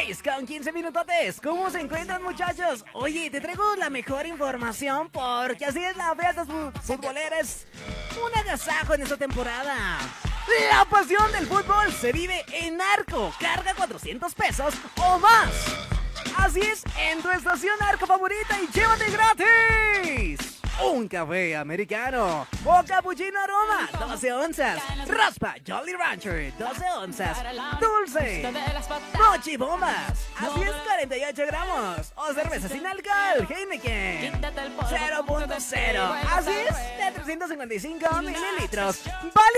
6:15 minutotes. ¿Cómo se encuentran, muchachos? Oye, te traigo la mejor información porque así es, la fiesta futbolera es un agasajo en esta temporada. La pasión del fútbol se vive en Arco. Carga 400 pesos o más. Así es, en tu estación Arco favorita y llévate gratis un café americano o cappuccino aroma, 12 onzas. Raspa Jolly Rancher, 12 onzas. Dulce Mochi Bombas, así es, 48 gramos. O cerveza sin alcohol, Heineken 0.0, así es, de 355 mililitros.